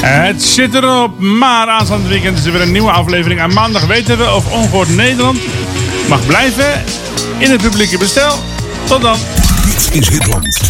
Het zit erop, maar aanstaande weekend is er weer een nieuwe aflevering. En maandag weten we of Ongehoord Nederland mag blijven in het publieke bestel. Tot dan. Dit is Hitland.